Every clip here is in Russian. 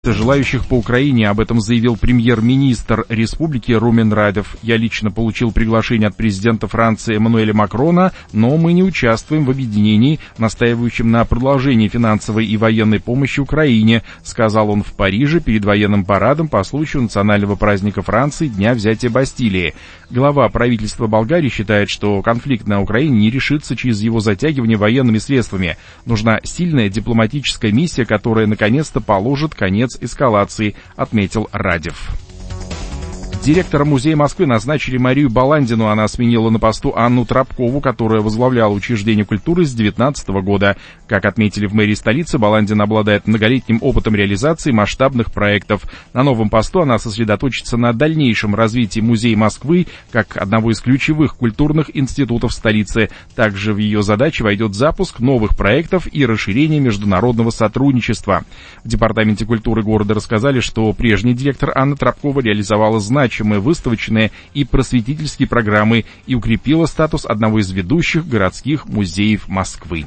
желающих по Украине. Об этом заявил премьер-министр республики Румен Радев. Я лично получил приглашение от президента Франции Эммануэля Макрона, но мы не участвуем в объединении, настаивающем на продолжении финансовой и военной помощи Украине, сказал он в Париже перед военным парадом по случаю национального праздника Франции Дня взятия Бастилии. Глава правительства Болгарии считает, что конфликт на Украине не решится через его затягивание военными средствами. Нужна сильная дипломатическая миссия, которая наконец-то положит конец эскалации, отметил Радев. Директором Музея Москвы назначили Марию Баландину. Она сменила на посту Анну Тропкову, которая возглавляла учреждение культуры с 2019 года. Как отметили в мэрии столицы, Баландина обладает многолетним опытом реализации масштабных проектов. На новом посту она сосредоточится на дальнейшем развитии Музея Москвы как одного из ключевых культурных институтов столицы. Также в ее задачи войдет запуск новых проектов и расширение международного сотрудничества. В Департаменте культуры города рассказали, что прежний директор Анна Тропкова реализовала значимые выставочные и просветительские программы и укрепила статус одного из ведущих городских музеев Москвы.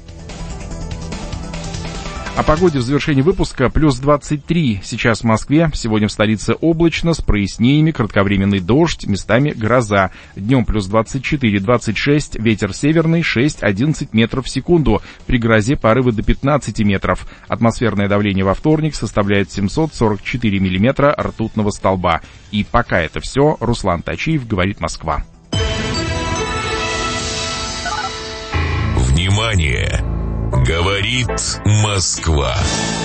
О погоде в завершении выпуска. Плюс 23 сейчас в Москве. Сегодня в столице облачно, с прояснениями, кратковременный дождь, местами гроза. Днем плюс 24-26, ветер северный 6-11 метров в секунду. При грозе порывы до 15 метров. Атмосферное давление во вторник составляет 744 миллиметра ртутного столба. И пока это все. Руслан Тачиев, говорит Москва. Внимание! Говорит Москва.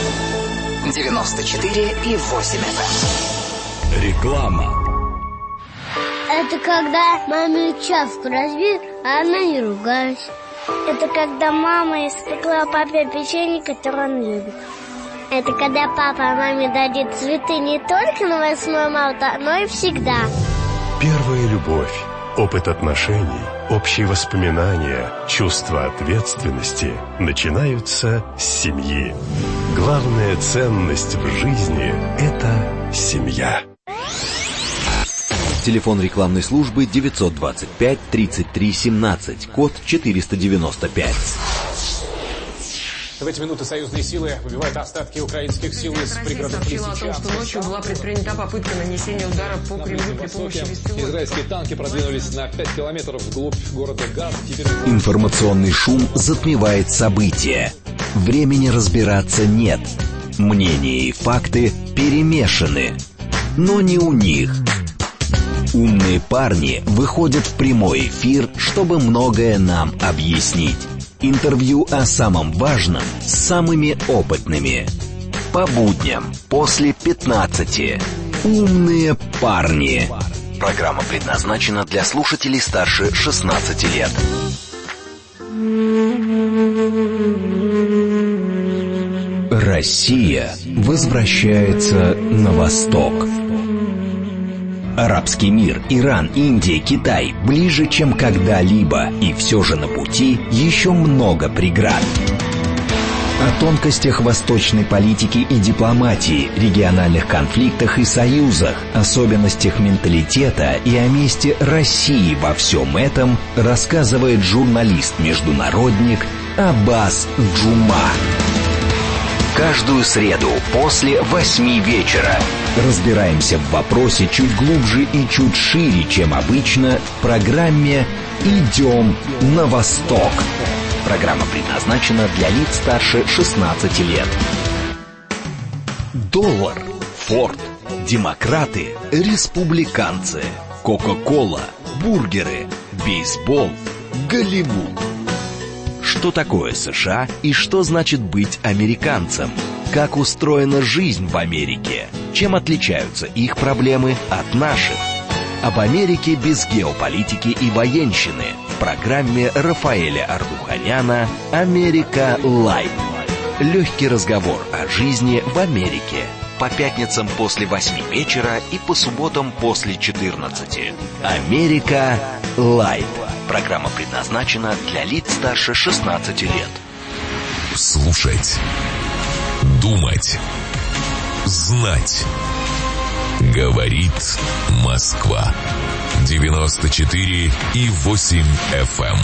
94,8 FM. Реклама. Это когда маме чашку разбит, а она не ругалась. Это когда мама испекла папе печенье, которое он любит. Это когда папа маме дарит цветы не только на 8 марта, но и всегда. Первая любовь, опыт отношений, общие воспоминания, чувство ответственности начинаются с семьи. Главная ценность в жизни – это семья. Телефон рекламной службы 925 33 17, код 495. В эти минуты союзные силы выбивают остатки украинских сил из пригородов Лисичанска. О том, что ночью была предпринята попытка нанесения удара по Кремлю при помощи беспилотников. Израильские танки продвинулись на 5 километров вглубь города Газ. Информационный шум затмевает события. Времени разбираться нет. Мнения и факты перемешаны. Но не у них. Умные парни выходят в прямой эфир, чтобы многое нам объяснить. Интервью о самом важном с самыми опытными. По будням после 15. Умные парни. Программа предназначена для слушателей старше 16 лет. Россия возвращается на восток. Арабский мир, Иран, Индия, Китай ближе, чем когда-либо, и все же на пути еще много преград. О тонкостях восточной политики и дипломатии, региональных конфликтах и союзах, особенностях менталитета и о месте России во всем этом рассказывает журналист-международник Аббас Джума. Каждую среду после 8 вечера разбираемся в вопросе чуть глубже и чуть шире, чем обычно, в программе «Идем на восток». Программа предназначена для лиц старше 16 лет. Доллар, Форд, демократы, республиканцы, Кока-кола, бургеры, бейсбол, Голливуд. Что такое США и что значит быть американцем? Как устроена жизнь в Америке? Чем отличаются их проблемы от наших? Об Америке без геополитики и военщины в программе Рафаэля Ардуханяна «Америка Лайв». Легкий разговор о жизни в Америке. По пятницам после 8 вечера и по субботам после 14. «Америка Лайв». Программа предназначена для лиц старше 16 лет. Слушать. Думать. Знать. Говорит Москва. 94,8 FM.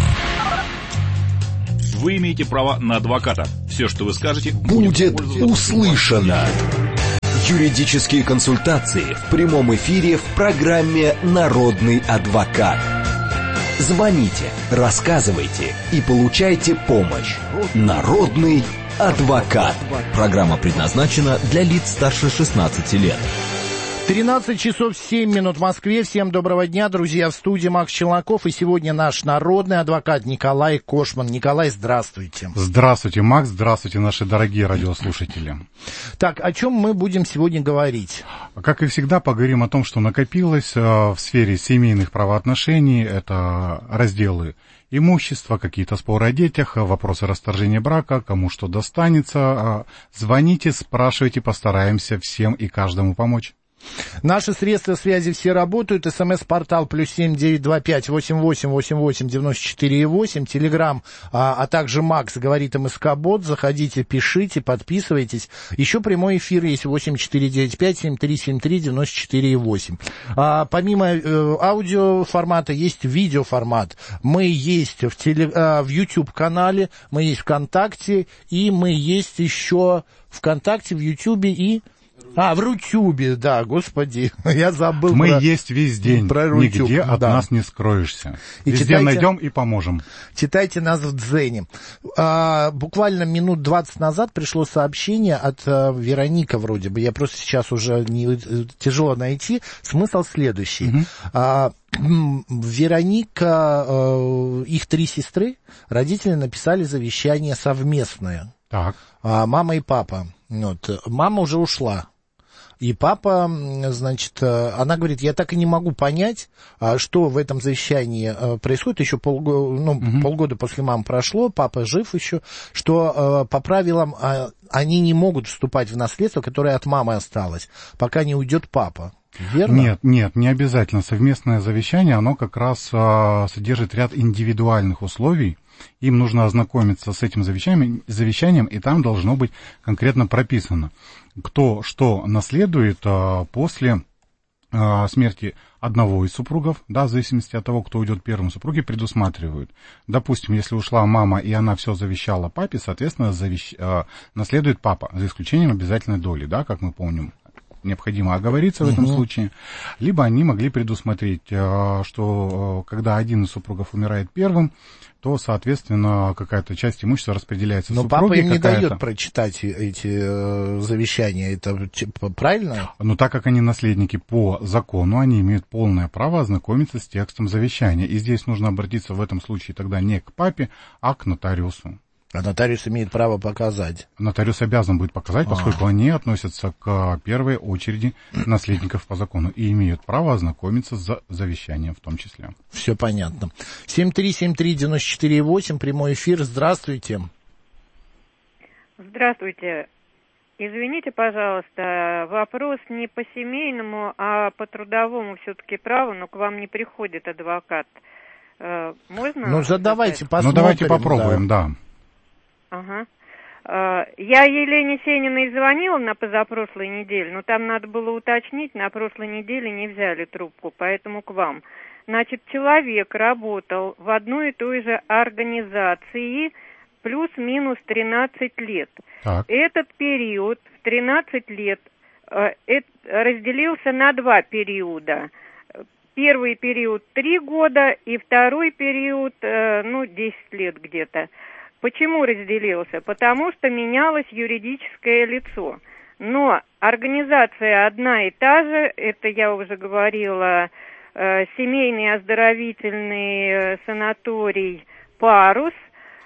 Вы имеете право на адвоката. Все, что вы скажете, будет услышано. Юридические консультации в прямом эфире в программе «Народный адвокат». Звоните, рассказывайте и получайте помощь. «Народный адвокат». Программа предназначена для лиц старше 16 лет. 13 часов 7 минут в Москве. Всем доброго дня, друзья. В студии Макс Челноков. И сегодня наш народный адвокат Николай Кошман. Николай, здравствуйте. Здравствуйте, Макс. Здравствуйте, наши дорогие радиослушатели. Так, о чем мы будем сегодня говорить? Как и всегда, поговорим о том, что накопилось в сфере семейных правоотношений. Это разделы имущества, какие-то споры о детях, вопросы расторжения брака, кому что достанется. Звоните, спрашивайте, постараемся всем и каждому помочь. Наши средства связи все работают. СМС-портал +7 925 88 88 94,8. Телеграм, а также Макс говорит МСК-бот. Заходите, пишите, подписывайтесь. Еще прямой эфир есть 8495 7373 94,8. Помимо аудиоформата есть видеоформат. Мы есть в YouTube-канале, мы есть ВКонтакте, и мы есть еще ВКонтакте, в Ютубе и... в Рутюбе, да, господи, я забыл. Мы есть весь день, про Рутюб, нигде от нас не скроешься. И везде найдем и поможем. Читайте нас в Дзене. Буквально минут 20 назад пришло сообщение от Вероника вроде бы, я просто сейчас уже тяжело найти. Смысл следующий. Вероника, их 3 сестры, родители написали завещание совместное. Так. Мама и папа. Вот. Мама уже ушла. И папа, значит, она говорит, я так и не могу понять, что в этом завещании происходит. Еще полгода после мамы прошло, папа жив еще, что по правилам они не могут вступать в наследство, которое от мамы осталось, пока не уйдет папа. Верно? Нет, не обязательно. Совместное завещание, оно как раз содержит ряд индивидуальных условий. Им нужно ознакомиться с этим завещанием, и там должно быть конкретно прописано, кто что наследует после смерти одного из супругов, да, в зависимости от того, кто уйдет первым, супруги предусматривают. Допустим, если ушла мама, и она все завещала папе, соответственно, наследует папа, за исключением обязательной доли, да, как мы помним. Необходимо оговориться в этом случае, либо они могли предусмотреть, что когда один из супругов умирает первым, то, соответственно, какая-то часть имущества распределяется супруге. Но папа им не дает прочитать эти завещания, это правильно? Но так как они наследники по закону, они имеют полное право ознакомиться с текстом завещания. И здесь нужно обратиться в этом случае тогда не к папе, а к нотариусу. А нотариус имеет право показать? Нотариус обязан будет показать, поскольку они относятся к первой очереди наследников по закону и имеют право ознакомиться с завещанием в том числе. Все понятно. 7373948, прямой эфир. Здравствуйте. Здравствуйте. Извините, пожалуйста, вопрос не по семейному, а по трудовому все-таки праву, но к вам не приходит адвокат. Можно? Ну, задавайте, посмотрим. Ну, давайте попробуем, да. Ага. Я Елене Сениной звонила на позапрошлой неделе, но там надо было уточнить, на прошлой неделе не взяли трубку, поэтому к вам. Значит, человек работал в одной и той же организации плюс-минус 13 лет. Так. Этот период в 13 лет разделился на 2 периода. Первый период 3 года и второй период, 10 лет где-то. Почему разделился? Потому что менялось юридическое лицо. Но организация одна и та же, это я уже говорила, семейный оздоровительный санаторий «Парус».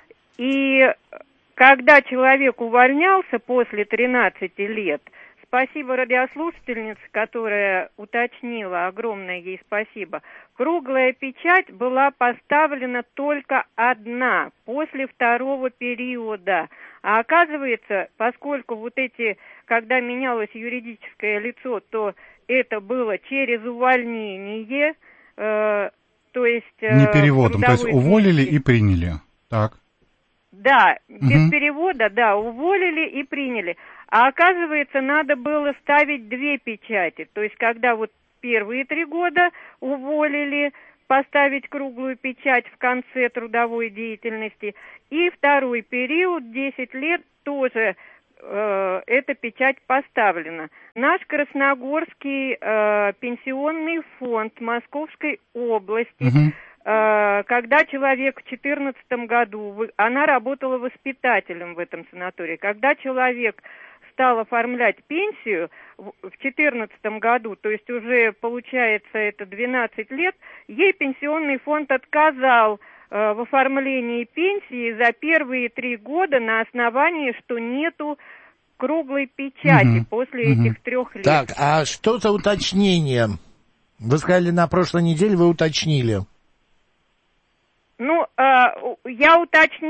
И когда человек увольнялся после 13 лет, спасибо радиослушательнице, которая уточнила, огромное ей спасибо, круглая печать была поставлена только одна, после второго периода. А оказывается, поскольку когда менялось юридическое лицо, то это было через увольнение, то есть... Не переводом, то есть уволили и приняли, так? Да, без перевода, да, уволили и приняли. А оказывается, надо было ставить 2 печати. То есть, когда первые 3 года уволили, поставить круглую печать в конце трудовой деятельности. И второй период, 10 лет, тоже эта печать поставлена. Наш Красногорский пенсионный фонд Московской области, когда человек в 2014 году, она работала воспитателем в этом санатории, когда человек стал оформлять пенсию в 2014 году, то есть уже получается это 12 лет, ей пенсионный фонд отказал в оформлении пенсии за первые 3 года на основании, что нету круглой печати после этих 3 лет. Так, а что за уточнение? Вы сказали, на прошлой неделе вы уточнили. Ну, я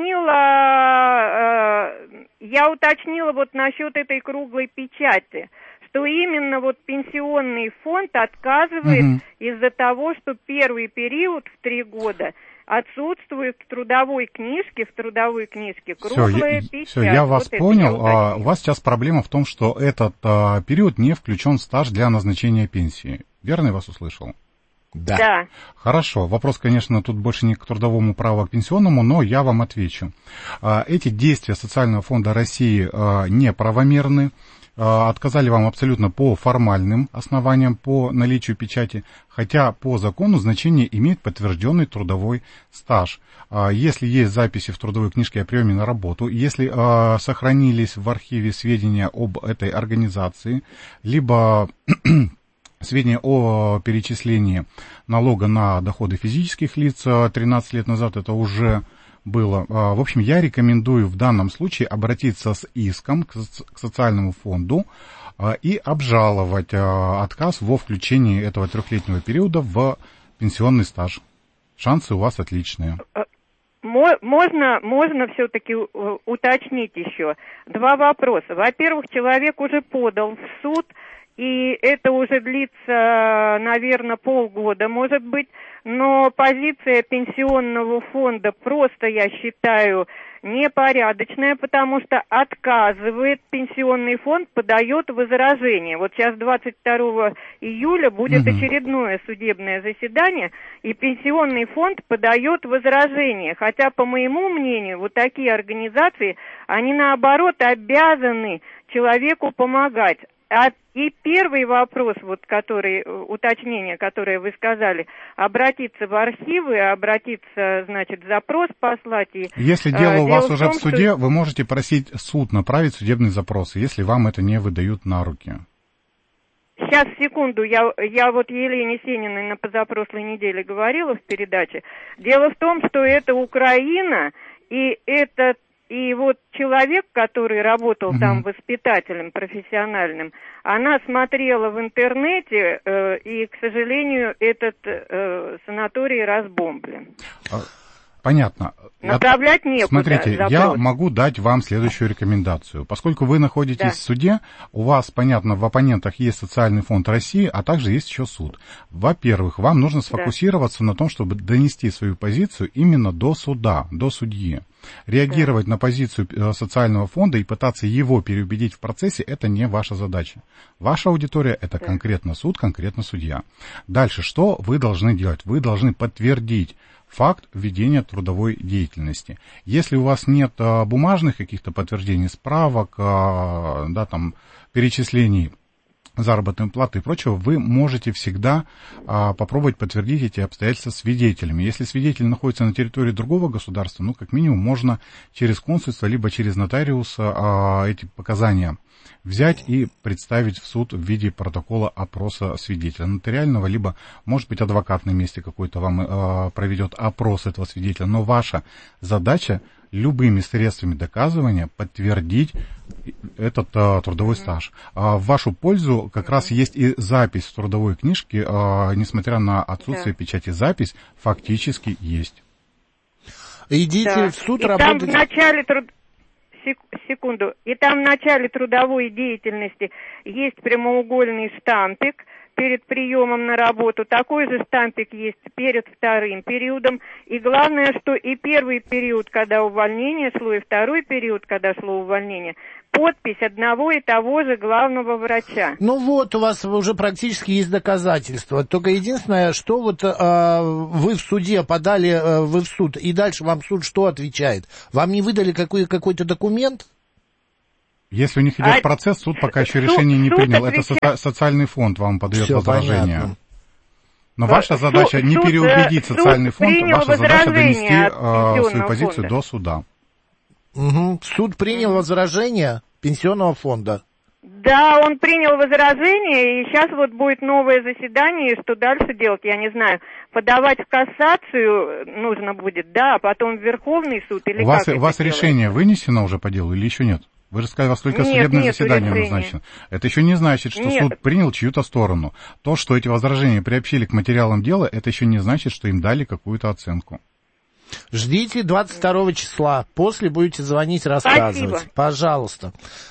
уточнила вот насчет этой круглой печати, что именно вот пенсионный фонд отказывает из-за того, что первый период в 3 года отсутствует в трудовой книжке круглая печать. Все, я вас вот понял. У вас сейчас проблема в том, что этот период не включен в стаж для назначения пенсии. Верно я вас услышал? Да. Хорошо. Вопрос, конечно, тут больше не к трудовому праву, а к пенсионному, но я вам отвечу. Эти действия Социального фонда России неправомерны. Отказали вам абсолютно по формальным основаниям, по наличию печати, хотя по закону значение имеет подтвержденный трудовой стаж. Если есть записи в трудовой книжке о приеме на работу, если сохранились в архиве сведения об этой организации, либо сведения о перечислении налога на доходы физических лиц 13 лет назад, это уже было. В общем, я рекомендую в данном случае обратиться с иском к социальному фонду и обжаловать отказ во включении этого 3-летнего периода в пенсионный стаж. Шансы у вас отличные. Можно все-таки уточнить еще 2 вопроса. Во-первых, человек уже подал в суд, и это уже длится, наверное, полгода, может быть, но позиция пенсионного фонда просто, я считаю, непорядочная, потому что отказывает пенсионный фонд, подает возражение. Вот сейчас 22 июля будет очередное судебное заседание, и пенсионный фонд подает возражение. Хотя, по моему мнению, вот такие организации, они наоборот обязаны человеку помогать. И первый вопрос, вот уточнение, которое вы сказали, обратиться в архивы, значит, запрос послать. Если дело у вас уже в суде, вы можете просить суд направить судебный запрос, если вам это не выдают на руки. Сейчас, секунду, я вот Елене Сениной на позапрошлой неделе говорила в передаче. Дело в том, что это Украина, и вот человек, который работал там воспитателем профессиональным, она смотрела в интернете, и, к сожалению, этот санаторий разбомблен. Понятно. Направлять некуда. Смотрите, запрос. Я могу дать вам следующую рекомендацию. Поскольку вы находитесь в суде, у вас, понятно, в оппонентах есть Социальный фонд России, а также есть еще суд. Во-первых, вам нужно сфокусироваться на том, чтобы донести свою позицию именно до суда, до судьи. Реагировать на позицию социального фонда и пытаться его переубедить в процессе – это не ваша задача. Ваша аудитория – это конкретно суд, конкретно судья. Дальше, что вы должны делать? Вы должны подтвердить факт ведения трудовой деятельности. Если у вас нет бумажных каких-то подтверждений, справок, перечислений заработной платы и прочего, вы можете всегда попробовать подтвердить эти обстоятельства свидетелями. Если свидетель находится на территории другого государства, как минимум можно через консульство, либо через нотариуса эти показания взять и представить в суд в виде протокола опроса свидетеля нотариального, либо, может быть, адвокат на месте какой-то вам проведет опрос этого свидетеля. Но ваша задача любыми средствами доказывания подтвердить этот трудовой стаж. В вашу пользу как раз есть и запись в трудовой книжке, несмотря на отсутствие печати, запись фактически есть. Идите в суд, и работать. Там в начале секунду. И там в начале трудовой деятельности есть прямоугольный штампик перед приемом на работу. Такой же штампик есть перед вторым периодом. И главное, что и первый период, когда увольнение шло, и второй период, когда шло увольнение, подпись одного и того же главного врача. Ну вот, у вас уже практически есть доказательства. Только единственное, что вот вы в суде подали, вы в суд, и дальше вам суд что отвечает? Вам не выдали какой-то документ? Если у них идет процесс, суд пока еще решение не принял. Это социальный фонд вам подает возражение. Понятно. Но ваша задача не переубедить социальный фонд, ваша задача донести свою позицию до суда. Угу. Суд принял возражение пенсионного фонда. Да, он принял возражение, и сейчас вот будет новое заседание, и что дальше делать, я не знаю. Подавать в кассацию нужно будет, да, а потом в Верховный суд или как это делать? У вас решение вынесено уже по делу или еще нет? Вы же сказали, у вас только судебное заседание назначено. Это еще не значит, что суд принял чью-то сторону. То, что эти возражения приобщили к материалам дела, это еще не значит, что им дали какую-то оценку. Ждите 22 числа. После будете звонить, рассказывать. Спасибо. Пожалуйста.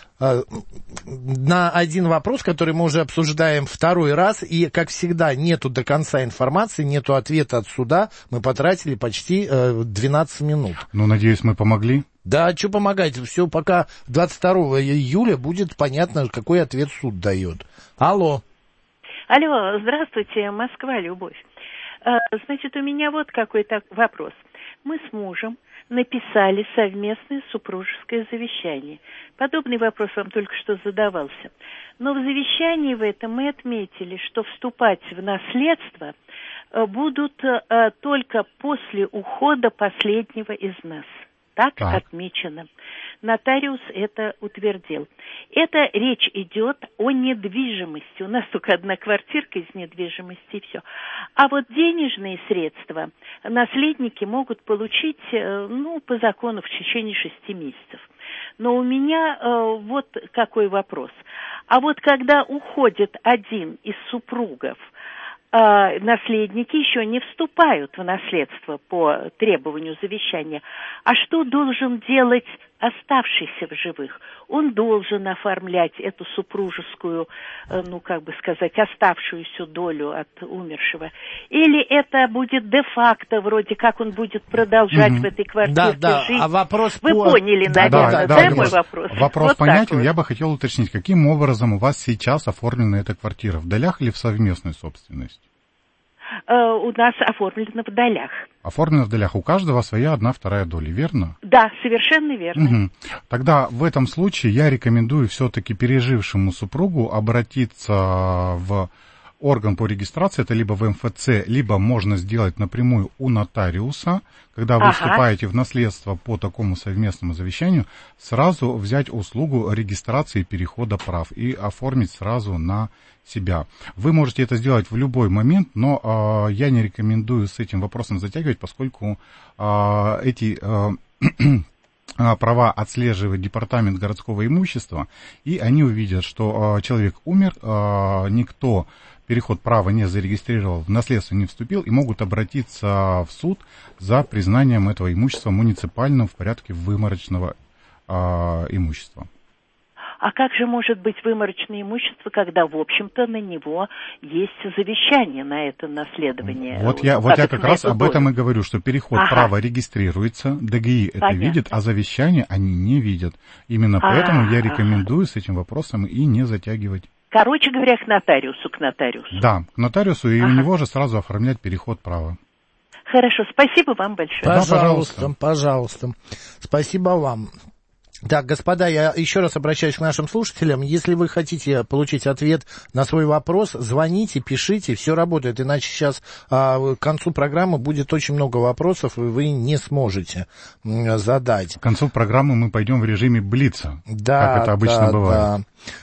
На один вопрос, который мы уже обсуждаем второй раз, и, как всегда, нету до конца информации, нету ответа от суда, мы потратили почти 12 минут. Ну, надеюсь, мы помогли. Да, что помогать? Все, пока 22 июля будет понятно, какой ответ суд дает. Алло. Алло, здравствуйте, Москва, Любовь. Значит, у меня вот какой-то вопрос. Мы с мужем написали совместное супружеское завещание. Подобный вопрос вам только что задавался. Но в завещании в этом мы отметили, что вступать в наследство будут только после ухода последнего из нас. Так отмечено. Нотариус это утвердил. Это речь идет о недвижимости. У нас только одна квартирка из недвижимости и все. А вот денежные средства наследники могут получить, по закону в течение 6 месяцев. Но у меня вот какой вопрос. А вот когда уходит один из супругов, наследники еще не вступают в наследство по требованию завещания. А что должен делать оставшийся в живых? Он должен оформлять эту супружескую, оставшуюся долю от умершего. Или это будет де-факто, вроде как он будет продолжать в этой квартире жить? А вопрос Вы поняли, наверное, мой вопрос? Вопрос вот понятен. Я бы хотел уточнить, каким образом у вас сейчас оформлена эта квартира? В долях или в совместной собственности? У нас оформлено в долях. Оформлено в долях. У каждого своя 1/2 доли, верно? Да, совершенно верно. Угу. Тогда в этом случае я рекомендую все-таки пережившему супругу обратиться в орган по регистрации, это либо в МФЦ, либо можно сделать напрямую у нотариуса, когда вы вступаете в наследство по такому совместному завещанию, сразу взять услугу регистрации перехода прав и оформить сразу на себя. Вы можете это сделать в любой момент, но я не рекомендую с этим вопросом затягивать, поскольку эти права отслеживает департамент городского имущества, и они увидят, что человек умер, никто переход права не зарегистрировал, в наследство не вступил, и могут обратиться в суд за признанием этого имущества муниципальным в порядке выморочного имущества. А как же может быть выморочное имущество, когда, в общем-то, на него есть завещание на это наследование? Вот я как раз об этом и говорю, что переход права регистрируется, ДГИ это видит, а завещание они не видят. Именно поэтому я рекомендую с этим вопросом и не затягивать. Короче говоря, к нотариусу. Да, к нотариусу, и у него же сразу оформлять переход права. Хорошо, спасибо вам большое. Пожалуйста. Спасибо вам. Так, господа, я еще раз обращаюсь к нашим слушателям. Если вы хотите получить ответ на свой вопрос, звоните, пишите, все работает. Иначе сейчас к концу программы будет очень много вопросов, и вы не сможете задать. К концу программы мы пойдем в режиме блица, как это обычно бывает.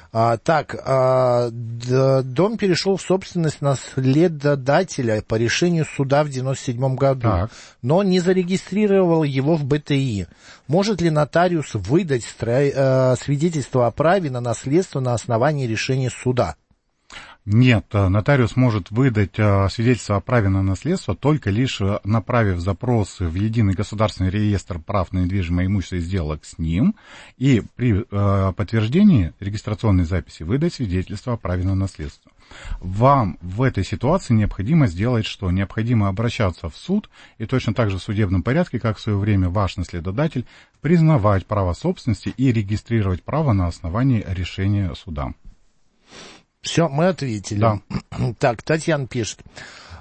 Дом перешел в собственность наследодателя по решению суда в 1997 году, но не зарегистрировал его в БТИ. Может ли нотариус выдать свидетельство о праве на наследство на основании решения суда? Нет, нотариус может выдать свидетельство о праве на наследство только лишь направив запросы в Единый государственный реестр прав на недвижимое имущество и сделок с ним, и при подтверждении регистрационной записи выдать свидетельство о праве на наследство. Вам в этой ситуации необходимо сделать что? Необходимо обращаться в суд и точно так же в судебном порядке, как в свое время ваш наследодатель, признавать право собственности и регистрировать право на основании решения суда. Все, мы ответили. Да. Так, Татьяна пишет.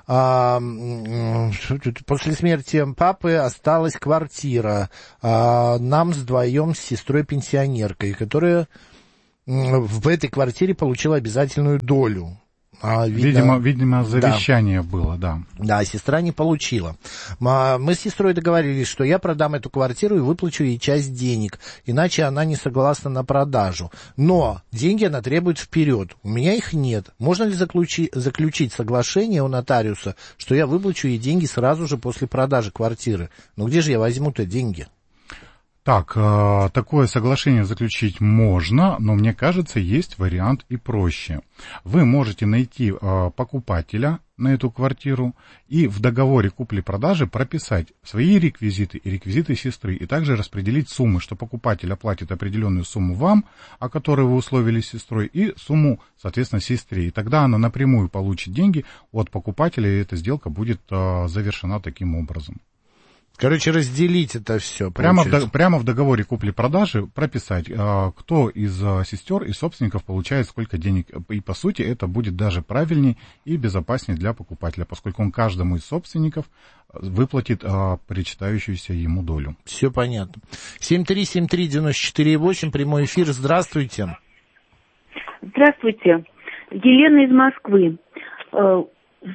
после смерти папы осталась квартира. Нам вдвоем с сестрой-пенсионеркой, которая в этой квартире получила обязательную долю. Видимо, завещание было, да. Да, сестра не получила. Мы с сестрой договорились, что я продам эту квартиру и выплачу ей часть денег, иначе она не согласна на продажу. Но деньги она требует вперед. У меня их нет. Можно ли заключить соглашение у нотариуса, что я выплачу ей деньги сразу же после продажи квартиры? Но где же я возьму-то деньги? Так, такое соглашение заключить можно, но мне кажется, есть вариант и проще. Вы можете найти покупателя на эту квартиру и в договоре купли-продажи прописать свои реквизиты и реквизиты сестры, и также распределить суммы, что покупатель оплатит определенную сумму вам, о которой вы условились с сестрой, и сумму, соответственно, сестре. И тогда она напрямую получит деньги от покупателя, и эта сделка будет завершена таким образом. Короче, разделить это все. Прямо в договоре купли-продажи прописать, кто из сестер и собственников получает сколько денег. И, по сути, это будет даже правильнее и безопаснее для покупателя, поскольку он каждому из собственников выплатит причитающуюся ему долю. Все понятно. 7373948, прямой эфир. Здравствуйте. Здравствуйте. Елена из Москвы. В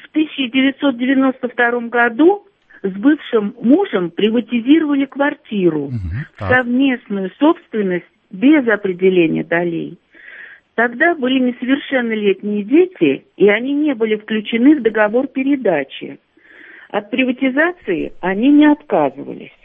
1992 году с бывшим мужем приватизировали квартиру в совместную собственность без определения долей. Тогда были несовершеннолетние дети, и они не были включены в договор передачи. От приватизации они не отказывались.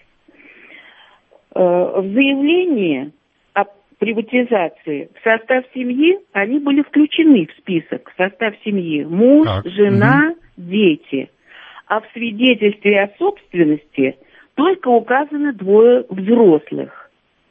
В заявлении о приватизации в состав семьи они были включены в список, в состав семьи муж, жена, дети. А в свидетельстве о собственности только указано 2 взрослых.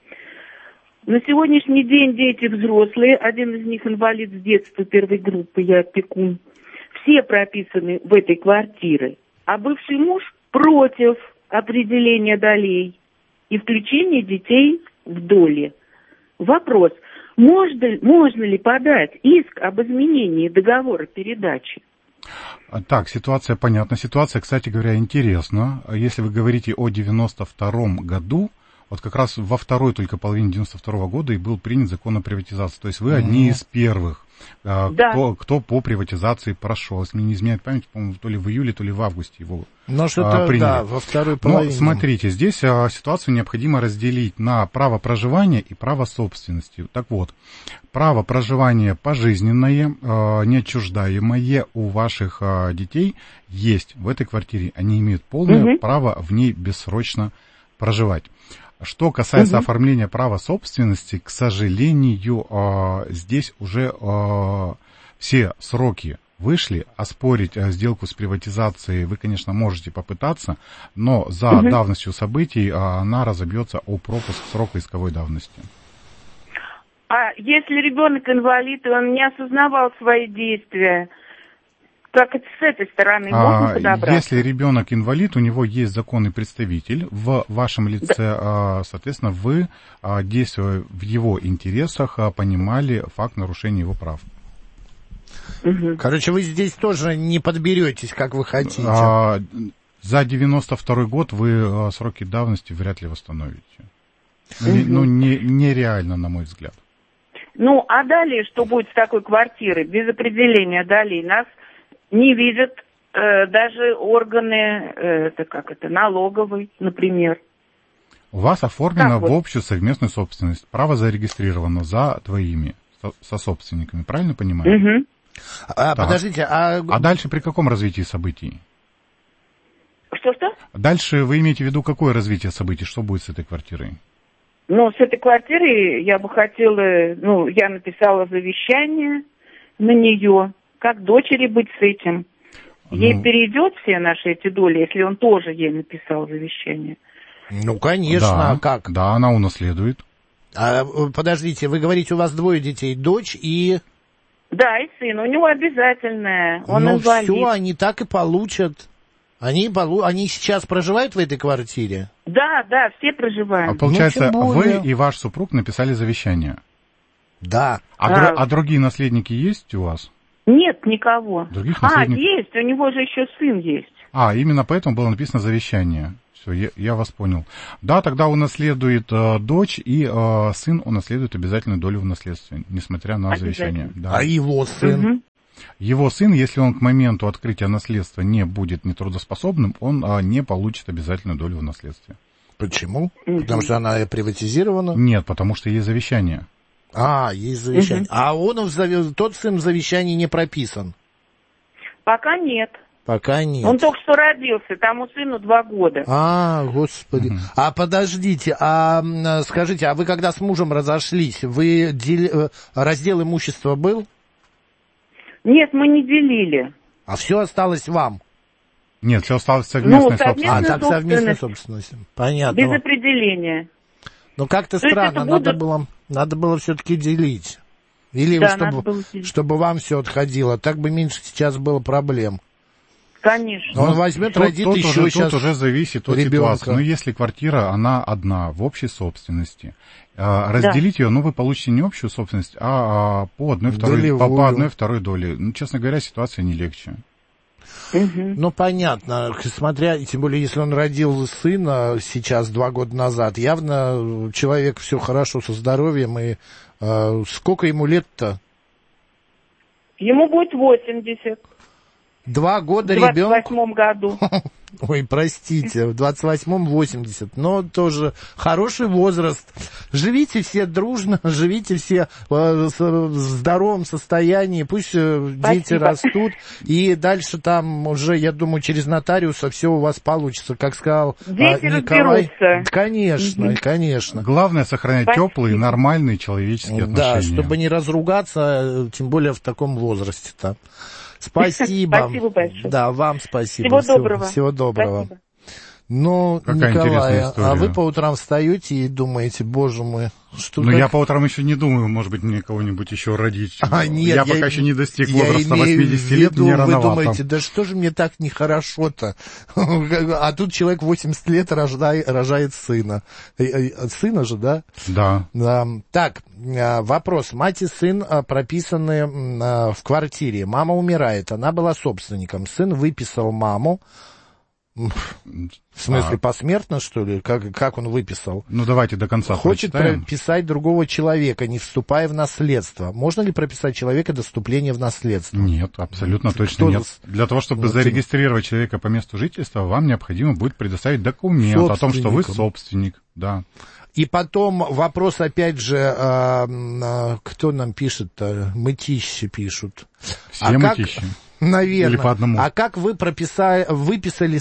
На сегодняшний день дети взрослые, один из них инвалид с детства 1 группы, я опекун, все прописаны в этой квартире, а бывший муж против определения долей и включения детей в доли. Вопрос, можно ли подать иск об изменении договора передачи? Так, ситуация понятна. Ситуация, кстати говоря, интересна. Если вы говорите о 92-м году, вот как раз во второй только половине 92-го года и был принят закон о приватизации. То есть вы одни из первых, кто по приватизации прошел. Если мне не изменяет память, по-моему, то ли в июле, то ли в августе его приняли. Да, во второй половине. Но смотрите, здесь ситуацию необходимо разделить на право проживания и право собственности. Так вот, право проживания пожизненное, неотчуждаемое у ваших детей есть в этой квартире. Они имеют полное право в ней бессрочно проживать. Что касается оформления права собственности, к сожалению, здесь уже все сроки вышли. Оспорить сделку с приватизацией вы, конечно, можете попытаться, но за давностью событий она разобьется о пропуск срока исковой давности. А если ребенок инвалид, и он не осознавал свои действия, как это с этой стороны можно подобраться? Если ребенок инвалид, у него есть законный представитель в вашем лице, соответственно, вы, действуя в его интересах, понимали факт нарушения его прав. Короче, вы здесь тоже не подберетесь, как вы хотите. За 92-й год вы сроки давности вряд ли восстановите. Нереально, на мой взгляд. Ну, а далее что будет с такой квартирой без определения долей? Нас не видят даже органы, налоговой, например. У вас оформлено в общую совместную собственность. Право зарегистрировано за твоими сособственниками, правильно понимаю? Подождите, А дальше при каком развитии событий? Что-что? Дальше вы имеете в виду какое развитие событий? Что будет с этой квартирой? Ну, с этой квартирой я бы хотела, я написала завещание на нее. Как дочери быть с этим? Ей перейдет все наши эти доли, если он тоже ей написал завещание? Ну, конечно, как? Да, она унаследует. Подождите, вы говорите, у вас 2 детей, дочь и... Да, и сын, у него обязательное, он инвалид. Ну, все, они так и получат. Они сейчас проживают в этой квартире? Да, все проживаем. Получается, вы и ваш супруг написали завещание? Да. А другие наследники есть у вас? Нет, никого. Других наследников... есть, у него же еще сын есть. Именно поэтому было написано завещание. Все, я вас понял. Да, тогда унаследует дочь, и сын унаследует обязательную долю в наследстве, несмотря на завещание. Да. А его сын? Угу. Его сын, если он к моменту открытия наследства не будет нетрудоспособным, он не получит обязательную долю в наследстве. Почему? Потому что она приватизирована? Нет, потому что есть завещание. Есть завещание. А тот сын в завещании не прописан? Пока нет. Пока нет. Он только что родился, тому сыну 2 года. Господи. Подождите, скажите, а вы когда с мужем разошлись, раздел имущества был? Нет, мы не делили. А все осталось вам? Нет, все осталось совместной собственностью. Совместная собственность. Понятно. Без определения. Как-то странно, надо было все-таки делить. Или чтобы вам все отходило. Так бы меньше сейчас было проблем. Конечно. Он возьмет, родит еще сейчас Тут уже зависит от ситуации. Если квартира, она одна, в общей собственности, разделить ее, вы получите не общую собственность, а по одной второй доле. Честно говоря, ситуация не легче. Понятно. Смотря, тем более, если он родил сына сейчас, 2 года назад, явно человек все хорошо со здоровьем. И сколько ему лет-то? Ему будет 80. 2 года ребенку? В 28 году. Ой, простите, в 28-м 80. Но тоже хороший возраст. Живите все дружно, живите все в здоровом состоянии. Пусть дети растут. И дальше там уже, я думаю, через нотариуса все у вас получится. Как сказал Николай. Конечно, конечно. Главное сохранять теплые, нормальные человеческие отношения. Да, чтобы не разругаться, тем более в таком возрасте-то. Спасибо. Спасибо большое. Да, вам спасибо. Всего доброго. Спасибо. Николай, а вы по утрам встаете и думаете, боже мой, что я по утрам еще не думаю, может быть, мне кого-нибудь еще родить. Нет, я пока еще не достиг возраста 80 лет, мне рановато. Вы думаете, да что же мне так нехорошо-то? А тут человек 80 лет рожает сына. Сына же, да? Да. Так, вопрос. Мать и сын прописаны в квартире. Мама умирает, она была собственником. Сын выписал маму. В смысле, посмертно, что ли? Как он выписал? Давайте до конца Хочет прописать другого человека, не вступая в наследство. Можно ли прописать человека до вступления в наследство? Нет, абсолютно точно нет. Для того, чтобы зарегистрировать человека по месту жительства, вам необходимо будет предоставить документ о том, что вы собственник. Да. И потом вопрос, опять же, кто нам пишет-то? Мытищи пишут. Все мытищи. Наверное. Или по одному. А как вы выписали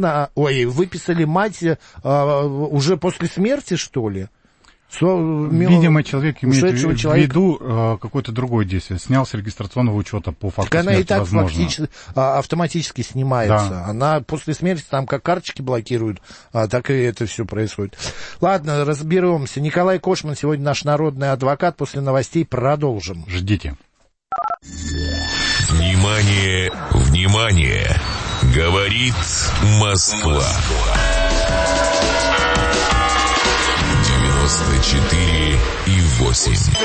мать уже после смерти, что ли? Видимо, человек имеет в виду какое-то другое действие. Снял с регистрационного учета по факту смерти, она и так возможно. Автоматически снимается. Да. Она после смерти там как карточки блокируют, так и это все происходит. Ладно, разберемся. Николай Кошман сегодня наш народный адвокат. После новостей продолжим. Ждите. Внимание, внимание! Говорит Москва. 94,8.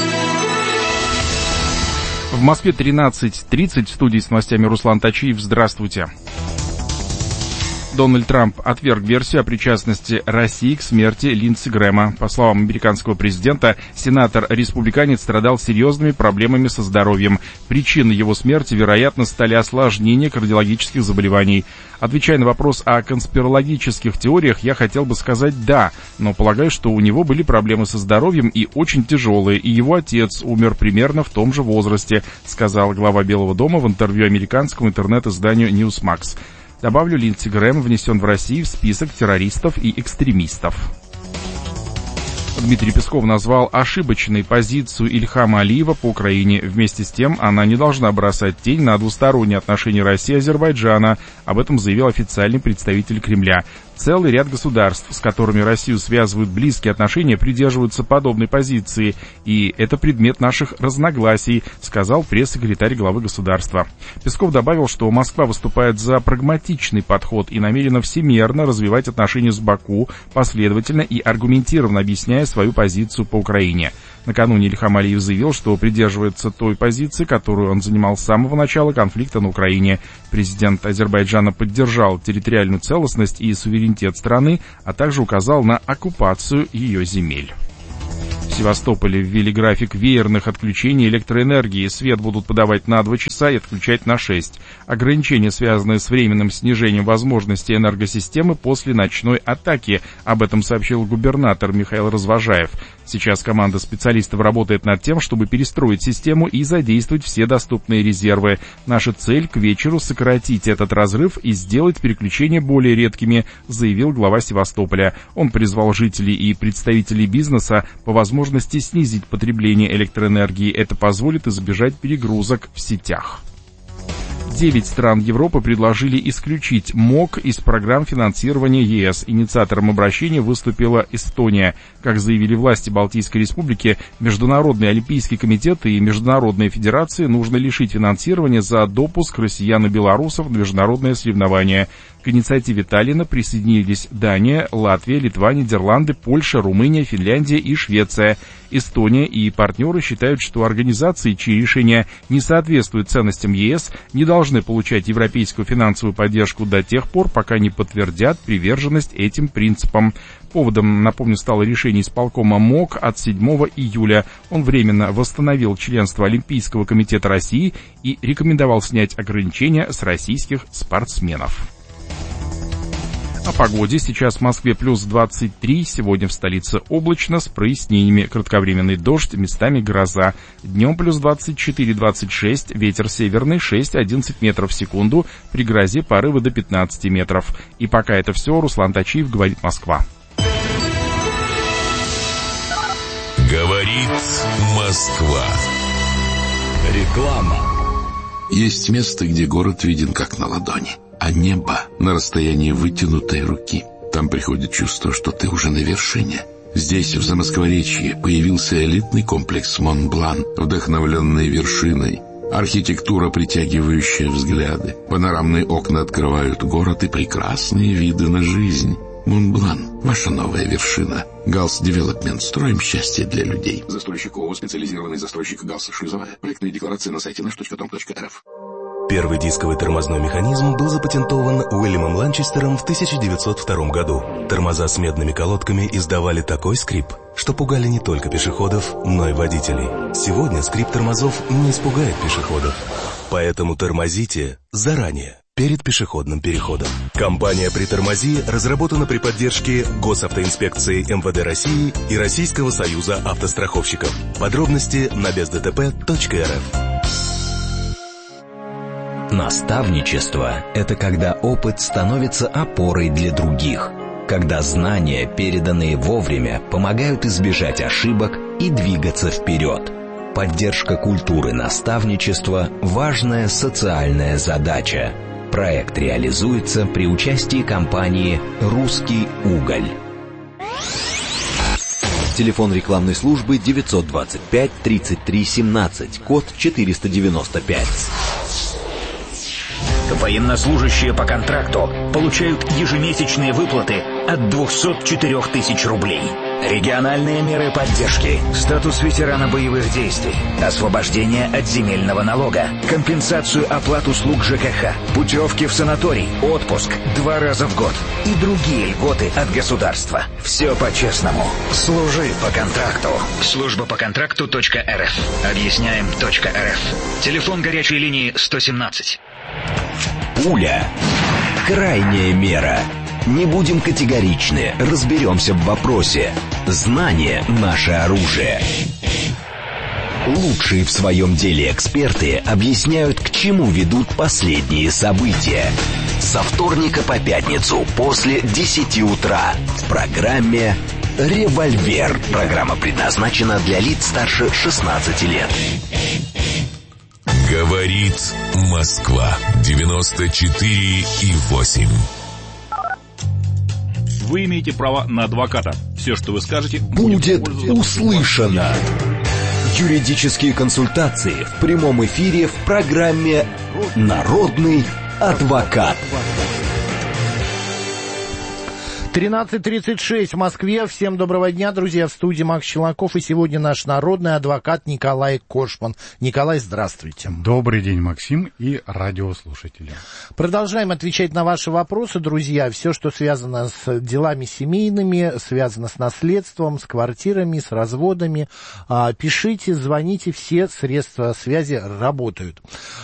В Москве 13:30. В студии с новостями Руслан Тачиев. Здравствуйте. Дональд Трамп отверг версию о причастности России к смерти Линдси Грэма. По словам американского президента, сенатор-республиканец страдал серьезными проблемами со здоровьем. Причиной его смерти, вероятно, стали осложнения кардиологических заболеваний. Отвечая на вопрос о конспирологических теориях, я хотел бы сказать «да», но полагаю, что у него были проблемы со здоровьем и очень тяжелые, и его отец умер примерно в том же возрасте, сказал глава Белого дома в интервью американскому интернет-изданию Newsmax. Добавлю, Линдси Грэм внесен в Россию в список террористов и экстремистов. Дмитрий Песков назвал ошибочной позицию Ильхама Алиева по Украине. Вместе с тем, она не должна бросать тень на двусторонние отношения России и Азербайджана. Об этом заявил официальный представитель Кремля. Целый ряд государств, с которыми Россию связывают близкие отношения, придерживаются подобной позиции. И это предмет наших разногласий, сказал пресс-секретарь главы государства. Песков добавил, что Москва выступает за прагматичный подход и намерена всемерно развивать отношения с Баку, последовательно и аргументированно объясняя свою позицию по Украине. Накануне Ильхам Алиев заявил, что придерживается той позиции, которую он занимал с самого начала конфликта на Украине. Президент Азербайджана поддержал территориальную целостность и суверенитет страны, а также указал на оккупацию ее земель. В Севастополе ввели график веерных отключений электроэнергии. Свет будут подавать на 2 часа и отключать на 6. Ограничения, связанные с временным снижением возможностей энергосистемы после ночной атаки. Об этом сообщил губернатор Михаил Развожаев. Сейчас команда специалистов работает над тем, чтобы перестроить систему и задействовать все доступные резервы. Наша цель к вечеру сократить этот разрыв и сделать переключения более редкими, заявил глава Севастополя. Он призвал жителей и представителей бизнеса по возможности снизить потребление электроэнергии. Это позволит избежать перегрузок в сетях. 9 стран Европы предложили исключить МОК из программ финансирования ЕС. Инициатором обращения выступила Эстония. Как заявили власти Балтийской республики, Международный олимпийский комитет и Международные федерации нужно лишить финансирования за допуск россиян и белорусов на международные соревнования. К инициативе Таллина присоединились Дания, Латвия, Литва, Нидерланды, Польша, Румыния, Финляндия и Швеция. Эстония и партнеры считают, что организации, чьи решения не соответствуют ценностям ЕС, не должны получать европейскую финансовую поддержку до тех пор, пока не подтвердят приверженность этим принципам. Поводом, напомню, стало решение исполкома МОК от 7 июля. Он временно восстановил членство Олимпийского комитета России и рекомендовал снять ограничения с российских спортсменов. О погоде. Сейчас в Москве плюс 23, сегодня в столице облачно, с прояснениями, кратковременный дождь, местами гроза. Днем плюс 24-26, ветер северный 6-11 метров в секунду, при грозе порывы до 15 метров. И пока это все, Руслан Тачиев, говорит Москва. Говорит Москва. Реклама. Есть место, где город виден как на ладони, а небо на расстоянии вытянутой руки. Там приходит чувство, что ты уже на вершине. Здесь, в Замоскворечье, появился элитный комплекс Монблан, вдохновленный вершиной. Архитектура, притягивающая взгляды. Панорамные окна открывают город и прекрасные виды на жизнь. Монблан – ваша новая вершина. Галс Девелопмент. Строим счастье для людей. Застройщик ООО «Специализированный застройщик Галс Шлюзовая». Проектные декларации на сайте nаш.com.rf. Первый дисковый тормозной механизм был запатентован Уильямом Ланчестером в 1902 году. Тормоза с медными колодками издавали такой скрип, что пугали не только пешеходов, но и водителей. Сегодня скрип тормозов не испугает пешеходов. Поэтому тормозите заранее, перед пешеходным переходом. Компания «Притормози» разработана при поддержке Госавтоинспекции МВД России и Российского союза автостраховщиков. Подробности на бездтп.рф. Наставничество – это когда опыт становится опорой для других, когда знания, переданные вовремя, помогают избежать ошибок и двигаться вперед. Поддержка культуры наставничества – важная социальная задача. Проект реализуется при участии компании «Русский уголь». Телефон рекламной службы 925 33 17, код 495. Военнослужащие по контракту получают ежемесячные выплаты от 204 тысяч рублей. Региональные меры поддержки, статус ветерана боевых действий, освобождение от земельного налога, компенсацию оплат услуг ЖКХ, путевки в санаторий, отпуск 2 раза в год и другие льготы от государства. Все по-честному. Служи по контракту. Служба по контракту.рф. Объясняем.рф. Телефон горячей линии 117. Пуля. Крайняя мера. Не будем категоричны, разберемся в вопросе. Знание – наше оружие. Лучшие в своем деле эксперты объясняют, к чему ведут последние события. Со вторника по пятницу после 10 утра в программе «Револьвер». Программа предназначена для лиц старше 16 лет. Говорит Москва. 94,8. Вы имеете право на адвоката. Все, что вы скажете, будет услышано. Юридические консультации в прямом эфире в программе «Народный адвокат». 13:36 в Москве. Всем доброго дня, друзья. В студии Макс Челноков. И сегодня наш народный адвокат Николай Кошман. Николай, здравствуйте. Добрый день, Максим и радиослушатели. Продолжаем отвечать на ваши вопросы, друзья. Все, что связано с делами семейными, связано с наследством, с квартирами, с разводами. Пишите, звоните, все средства связи работают.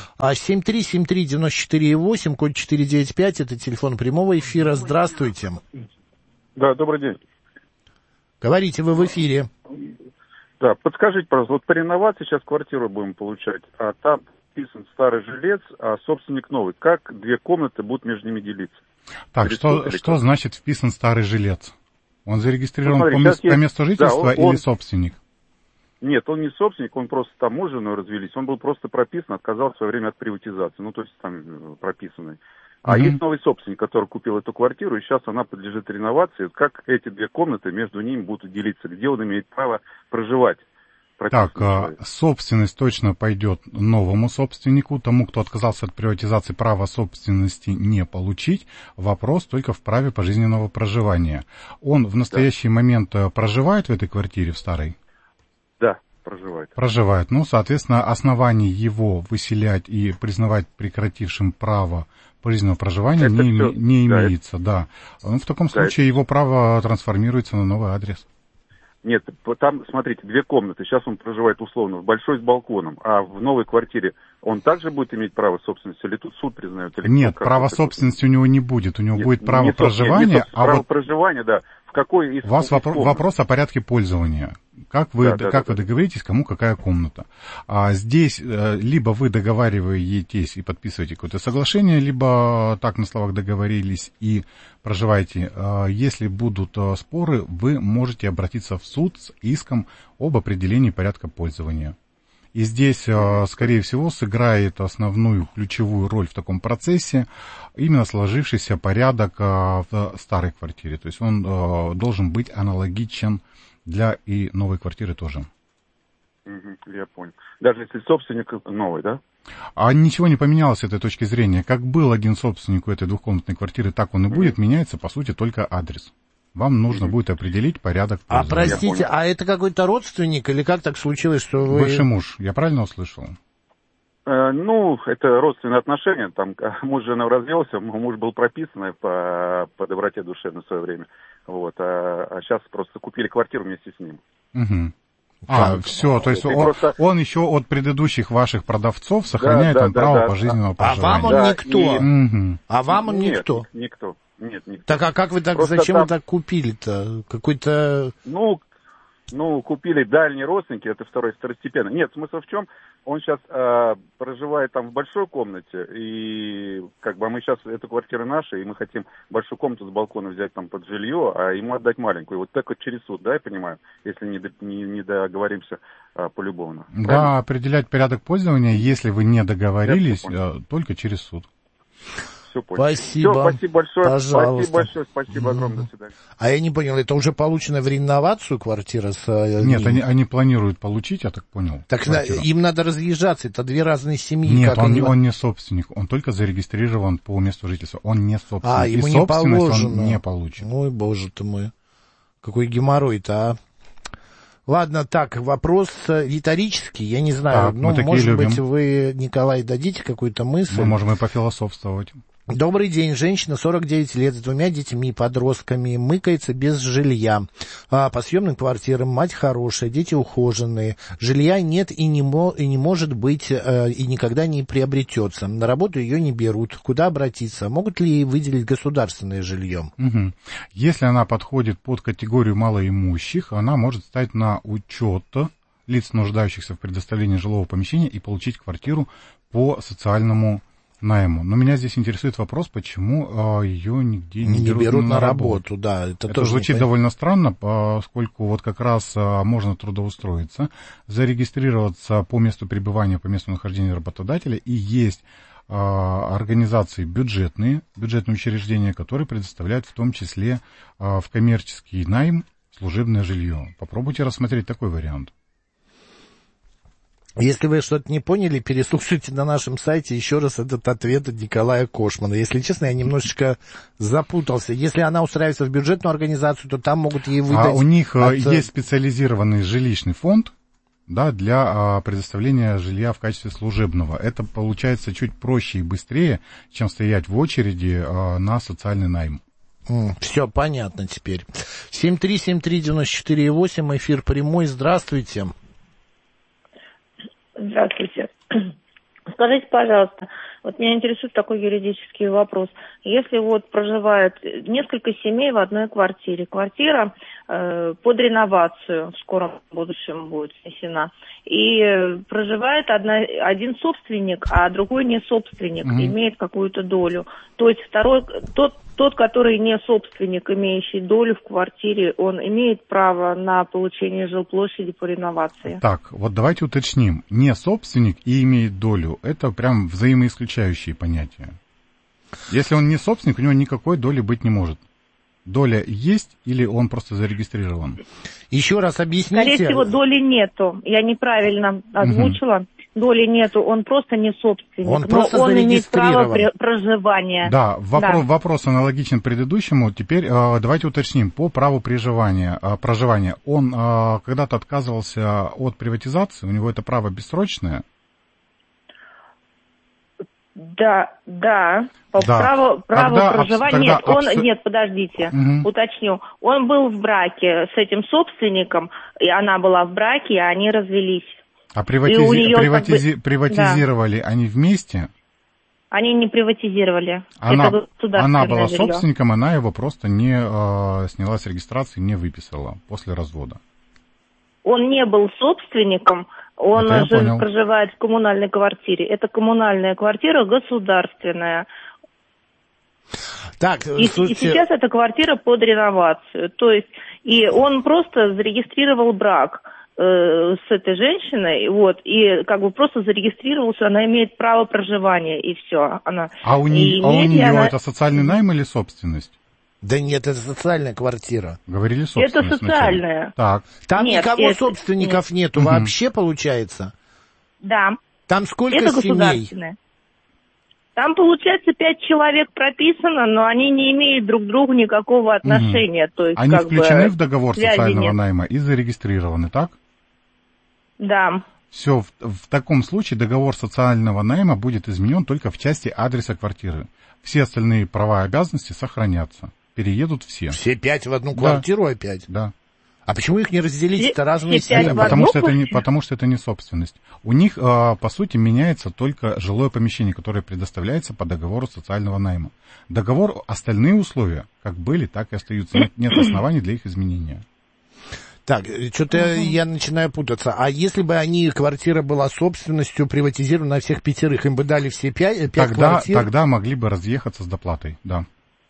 7373948, код 495, это телефон прямого эфира. Здравствуйте. Да, добрый день. Говорите, вы в эфире. Да, подскажите, пожалуйста, вот по реновации сейчас квартиру будем получать, а там написан старый жилец, а собственник новый. Как две комнаты будут между ними делиться? Так, что значит вписан старый жилец? Он зарегистрирован по месту жительства или собственник? Нет, он не собственник, он просто там муж с женой развелись, он был просто прописан, отказался в свое время от приватизации, ну, то есть там прописанный. А есть новый собственник, который купил эту квартиру, и сейчас она подлежит реновации. Как эти две комнаты между ними будут делиться? Где он имеет право проживать? Так, собственность точно пойдет новому собственнику. Тому, кто отказался от приватизации, права собственности не получить. Вопрос только в праве пожизненного проживания. Он в настоящий момент проживает в этой квартире, в старой? Да, проживает. Проживает. Ну, соответственно, оснований его выселять и признавать прекратившим право пожизненного проживания не имеется, да. Ну, в таком случае его право трансформируется на новый адрес. Нет, там, смотрите, две комнаты. Сейчас он проживает условно в большой с балконом, а в новой квартире он также будет иметь право собственности, или тут суд признает? Или нет, права собственности у него не будет. У него будет право проживания. Право проживания, да. В какой из... У вас вопрос о порядке пользования. Как вы договоритесь, кому какая комната? Здесь либо вы договариваетесь и подписываете какое-то соглашение, либо так на словах договорились и проживаете. Если будут споры, вы можете обратиться в суд с иском об определении порядка пользования. И здесь, скорее всего, сыграет основную ключевую роль в таком процессе именно сложившийся порядок в старой квартире. То есть он должен быть аналогичен для и новой квартиры тоже. Я понял. Даже если собственник новый, да? А ничего не поменялось с этой точки зрения. Как был один собственник у этой двухкомнатной квартиры, так он и будет. Меняется, по сути, только адрес. Вам нужно будет определить порядок пользования. А простите, а это какой-то родственник или как так случилось, что вы... Бывший муж, я правильно услышал? Ну, это родственные отношения. Там муж с женой развелся, муж был прописан по доброте душевной в свое время. Вот, а сейчас просто купили квартиру вместе с ним. Все, то есть он еще от предыдущих ваших продавцов сохраняет право пожизненного проживания. А вам он никто? А вам он никто? Никто. Нет, никто. Так а как вы так, зачем вы так купили-то? Какой-то... Ну, купили дальние родственники, это второстепенно. Нет, смысл в чем? Он сейчас проживает там в большой комнате, и как бы мы сейчас, эта квартира наша, и мы хотим большую комнату с балкона взять там под жилье, а ему отдать маленькую. Вот так вот через суд, да, я понимаю, если не договоримся полюбовно. Да, правильно? Определять порядок пользования, если вы не договорились, только через суд. Все понял. Спасибо. Все, спасибо большое. Пожалуйста. Спасибо большое, спасибо огромное. До свидания. А я не понял, это уже получена в реновацию квартира? Нет, они планируют получить, я так понял. Так им надо разъезжаться, это две разные семьи. Нет, он не собственник, он только зарегистрирован по месту жительства, он не собственник. Ему и не положено. Он не получит. Ой, боже ты мой, какой геморрой-то, а. Ладно, так, вопрос риторический, я не знаю, может быть, вы, Николай, дадите какую-то мысль? Мы можем и пофилософствовать. Добрый день. Женщина, 49 лет, с двумя детьми, подростками, мыкается без жилья. По съемным квартирам, мать хорошая, дети ухоженные. Жилья нет и не может быть, и никогда не приобретется. На работу ее не берут. Куда обратиться? Могут ли ей выделить государственное жилье? Если она подходит под категорию малоимущих, она может стать на учет лиц, нуждающихся в предоставлении жилого помещения, и получить квартиру по социальному найму. Но меня здесь интересует вопрос, почему ее нигде не берут на работу. Да, это тоже звучит довольно странно, поскольку вот как раз можно трудоустроиться, зарегистрироваться по месту пребывания, по месту нахождения работодателя, и есть организации бюджетные учреждения, которые предоставляют в том числе в коммерческий найм служебное жилье. Попробуйте рассмотреть такой вариант. Если вы что-то не поняли, переслушайте на нашем сайте еще раз этот ответ от Николая Кошмана. Если честно, я немножечко запутался. Если она устраивается в бюджетную организацию, то там могут ей выдать... А у них есть специализированный жилищный фонд, да, для предоставления жилья в качестве служебного. Это получается чуть проще и быстрее, чем стоять в очереди на социальный найм. Все понятно теперь. 7373948, эфир прямой. Здравствуйте. Здравствуйте. Скажите, пожалуйста, вот меня интересует такой юридический вопрос. Если вот проживает несколько семей в одной квартире, квартира под реновацию в скором будущем будет снесена, и проживает один собственник, а другой не собственник, имеет какую-то долю, то есть тот, который не собственник, имеющий долю в квартире, он имеет право на получение жилплощади по реновации? Так, вот давайте уточним. Не собственник и имеет долю – это прям взаимоисключающие понятия. Если он не собственник, у него никакой доли быть не может. Доля есть или он просто зарегистрирован? Еще раз объясните. Скорее всего, доли нету. Я неправильно озвучила. Доли нету, он просто не собственник, но он имеет право проживания. Да, вопрос аналогичен предыдущему. Теперь давайте уточним по праву проживания. Он когда-то отказывался от приватизации, у него это право бессрочное? Да. Право проживания. Нет, подождите, уточню. Он был в браке с этим собственником, и она была в браке, и они развелись. А приватизировали они вместе? Они не приватизировали. Она была собственником, она его просто не сняла с регистрации, не выписала после развода. Он не был собственником, он проживает в коммунальной квартире. Это коммунальная квартира государственная. Так, и сейчас эта квартира под реновацию. То есть, и он просто зарегистрировал брак с этой женщиной, вот, и как бы просто зарегистрировал, что она имеет право проживания, и все. У нее это социальный найм или собственность? Да нет, это социальная квартира. Говорили собственность. Это социальная. Так. Там никого собственников нету вообще, получается? Да. Там сколько это семей? Государственное. Там, получается, 5 человек прописано, но они не имеют друг к другу никакого отношения. То есть, они включены в договор социального найма и зарегистрированы, так? Да. Все, в таком случае договор социального найма будет изменен только в части адреса квартиры. Все остальные права и обязанности сохранятся. Переедут все. Все 5 в одну квартиру опять? Да. А почему их не разделить? Это разные семьи. Потому что это не собственность. У них, по сути, меняется только жилое помещение, которое предоставляется по договору социального найма. Договор, остальные условия, как были, так и остаются. Нет оснований для их изменения. Так, что-то я начинаю путаться. А если бы квартира была собственностью приватизирована на всех 5, им бы дали все 5 квартир? Тогда могли бы разъехаться с доплатой, да.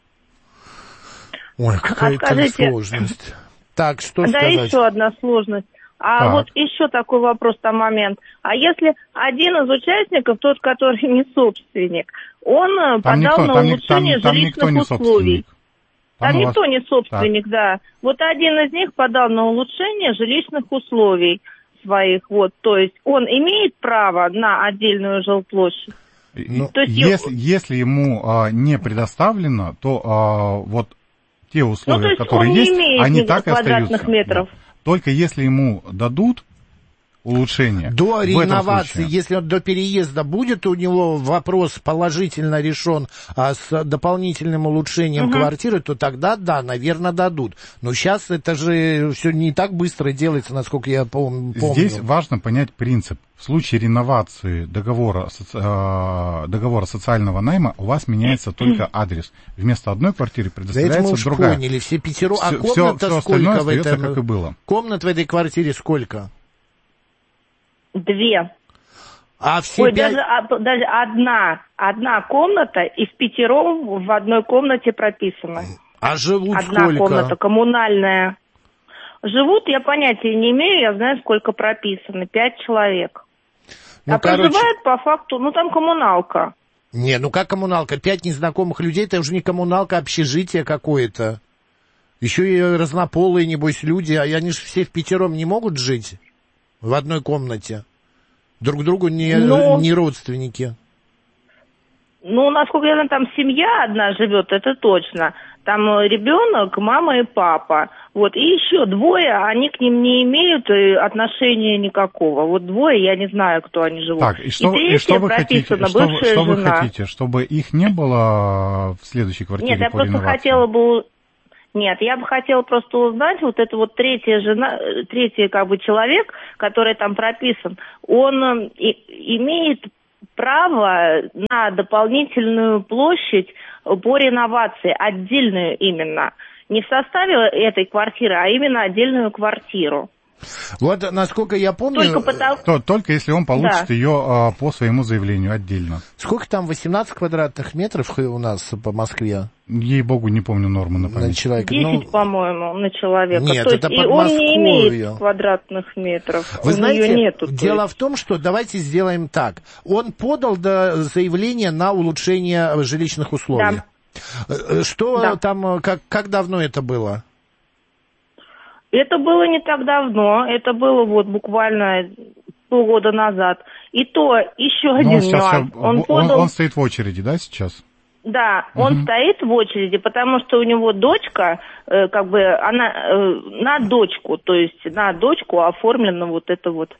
Ой, какая-то сложность. Так, что сказать? Да, еще одна сложность. Вот еще такой вопрос на момент. А если один из участников, тот, который не собственник, он подал на улучшение жилищных условий? Там никто не собственник, да. Вот один из них подал на улучшение жилищных условий своих, вот, то есть он имеет право на отдельную жилплощадь? Если ему не предоставлено, то вот те условия, которые есть, они так и остаются. Метров. Только если ему дадут улучшение. До реновации, если он до переезда будет, у него вопрос положительно решен с дополнительным улучшением квартиры, то тогда, да, наверное, дадут. Но сейчас это же все не так быстро делается, насколько я помню. Здесь важно понять принцип. В случае реновации договора социального найма у вас меняется только адрес. Вместо одной квартиры предоставляется другая. Поняли, все 5. А комната сколько в этом? Как и было. Комнат в этой квартире сколько? 2. А все даже одна комната из 5 в одной комнате прописана. А живут одна сколько? Комната коммунальная. Живут, я понятия не имею, я знаю, сколько прописано. 5 человек. Проживают по факту, там коммуналка. Не, как коммуналка? 5 незнакомых людей, это уже не коммуналка, а общежитие какое-то. Еще и разнополые, небось, люди, а они же все в 5 не могут жить в одной комнате. Друг другу не родственники. Ну, насколько я знаю, там семья одна живет, это точно. Там ребенок, мама и папа. Вот, и еще двое, они к ним не имеют отношения никакого. Вот двое, я не знаю, кто они живут. Так, и что вы хотите? Что вы хотите? Чтобы их не было в следующей квартире? Нет, я просто хотела бы... Нет, я бы хотела просто узнать, вот это вот третий как бы человек, который там прописан, он имеет право на дополнительную площадь по реновации, отдельную именно. Не в составе этой квартиры, а именно отдельную квартиру. Вот, насколько я помню... Только если он получит ее по своему заявлению отдельно. Сколько там, 18 квадратных метров у нас по Москве? Ей-богу, не помню нормы на память. На человека. 10, по-моему, на человека. Нет, то это есть, и он не имеет квадратных метров. Вы знаете, нету, дело в том, что давайте сделаем так. Он подал заявление на улучшение жилищных условий. Да. Что там, как давно это было? Это было не так давно, это было вот буквально полгода назад. И то еще один нюанс. Он стоит в очереди, да, сейчас? Да, он стоит в очереди, потому что у него дочка, как бы, она на дочку, то есть на дочку оформлена вот эта вот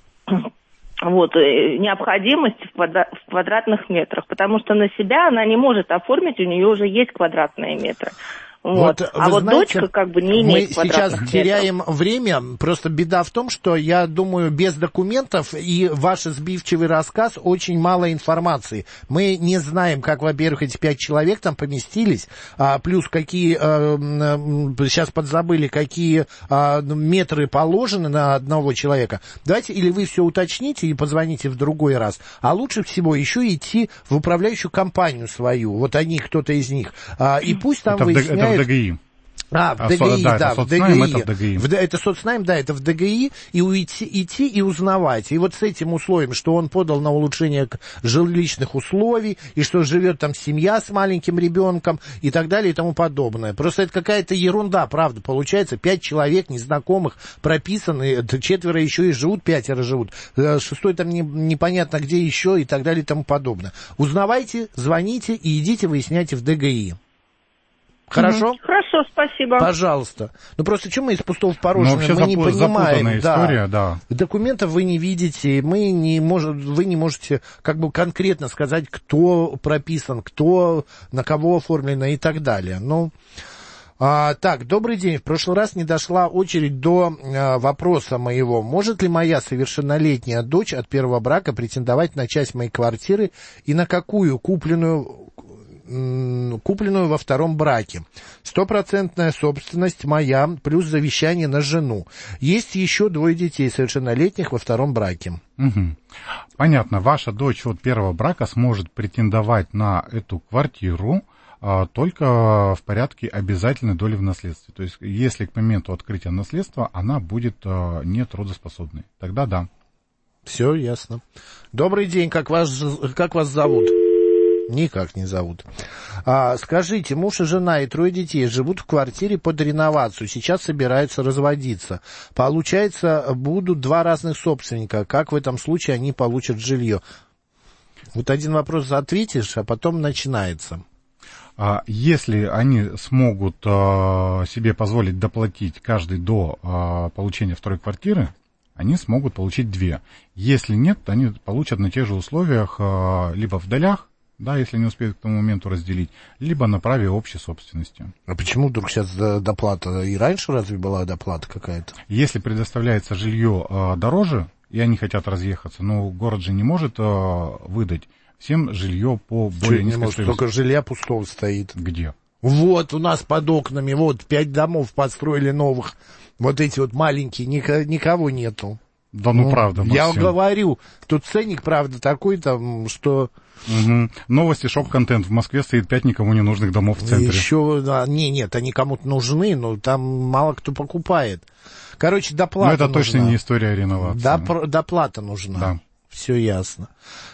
необходимость в квадратных метрах, потому что на себя она не может оформить, у нее уже есть квадратные метры. Вот. А вот знаете, дочка как бы не имеет квадратных метров. Мы сейчас теряем время. Просто беда в том, что, я думаю, без документов и ваш сбивчивый рассказ очень мало информации. Мы не знаем, как, во-первых, эти 5 человек там поместились, плюс какие, сейчас подзабыли, какие метры положены на одного человека. Давайте, или вы все уточните и позвоните в другой раз. А лучше всего еще идти в управляющую компанию свою. Вот они, кто-то из них. И пусть там выясняют... в ДГИ. В ДГИ, в ДГИ. Это соцнайм, да, это в ДГИ, и идти и узнавать. И вот с этим условием, что он подал на улучшение жилищных условий, и что живет там семья с маленьким ребенком, и так далее, и тому подобное. Просто это какая-то ерунда, правда, получается. 5 человек незнакомых прописаны, 4 еще и живут, 5 живут, 6 там непонятно где еще, и так далее, и тому подобное. Узнавайте, звоните и идите выясняйте в ДГИ. Хорошо? Хорошо, спасибо. Пожалуйста. Ну просто что мы из пустого в порожнее? Мы не понимаем. История, да. Документов вы не видите, вы не можете как бы конкретно сказать, кто прописан, кто на кого оформлено и так далее. Ну, так, добрый день. В прошлый раз не дошла очередь до вопроса моего. Может ли моя совершеннолетняя дочь от первого брака претендовать на часть моей квартиры и на какую купленную во втором браке? 100% собственность моя, плюс завещание на жену. Есть еще 2 детей совершеннолетних во втором браке. Понятно. Ваша дочь от первого брака сможет претендовать на эту квартиру только в порядке обязательной доли в наследстве. То есть, если к моменту открытия наследства она будет не трудоспособной, тогда да. Все ясно. Добрый день. Как вас зовут? Никак не зовут. Скажите, муж и жена и 3 детей живут в квартире под реновацию. Сейчас собираются разводиться. Получается, будут 2 разных собственника. Как в этом случае они получат жилье? Вот один вопрос ответишь, а потом начинается. Если они смогут себе позволить доплатить каждый до получения второй квартиры, они смогут получить 2. Если нет, то они получат на тех же условиях либо в долях, да, если не успеют к тому моменту разделить, либо на праве общей собственности. А почему вдруг сейчас доплата? И раньше разве была доплата какая-то? Если предоставляется жилье дороже, и они хотят разъехаться, но город же не может выдать всем жилье по более низкой стоимости. Столько жилья пустого стоит. Где? Вот, у нас под окнами, 5 домов построили новых. Вот эти вот маленькие, никого нету. Да ну правда, Максим. Я говорю, тут ценник, правда, такой там, что... Новости, шоп-контент. В Москве стоит 5 никому не нужных домов в центре. Еще, нет, они кому-то нужны, но там мало кто покупает. Короче, доплата нужна. Но это точно не история реновации. Доплата нужна. Да. Все ясно.